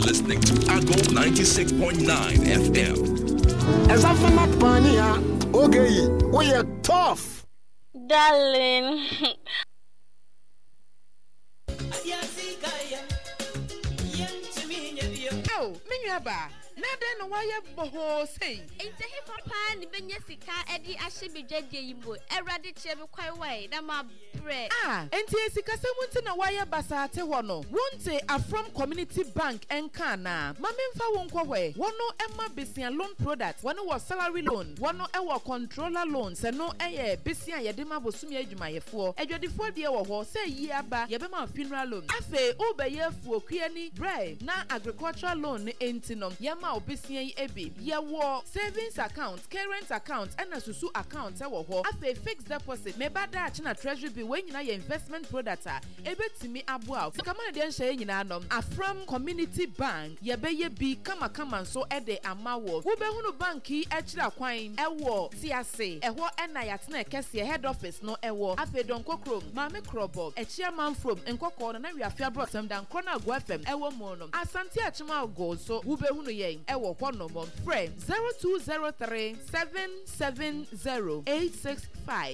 listening to Ago 96.9 FM. As I'm from Pania, okay, we are tough. Darling. Oh, Minyaba. Nada why boho say. It's a hip hop and Benyasika Eddie Ashibi Jedibo, Eradi Chebe quite way, that my bread. Ah, and Tiasika Semuntin wire basa te wono. Won't a from Community Bank and Kana. Maminfa won't go away. One no Emma Bissian loan product. One was salary loan. One no our controller loans and no air Bissian Yadima Bosumia Jumaya for. And you're the 4th year or say yaba Yabema funeral loan. Afe Uber year for Kiani Bray. Na agricultural loan intinum. Yama Obisian Ebi. Yawo savings account, current account, and a susu account. Afe fixed deposit. Mebada China Treasury be when you know your investment product. Ebetimi Abuao. Come on, then say you know. From Community Bank. Yabeye be kama so ede amawo. Ube hunu banki echira kwine. Ewo TSA. Ewo enayatne kesi head office no ewo. Afe don kokrom. Mame krobo. Echia man from enkoko na we afia brought them down Krona Go FM. Ewo mono. Asante achima go so ube hunu ye. Ewo kono mom. Frame 0203 770 865.